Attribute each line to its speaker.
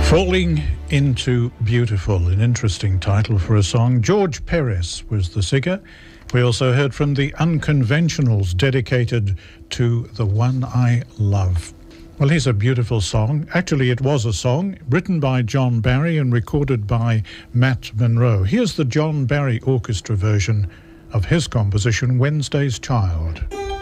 Speaker 1: Falling Into Beautiful, an interesting title for a song. George Perez was the singer. We also heard from the Unconventionals, dedicated to the one I love. Well, here's a beautiful song. Actually, it was a song written by John Barry and recorded by Matt Monro. Here's the John Barry orchestra version of his composition, Wednesday's Child.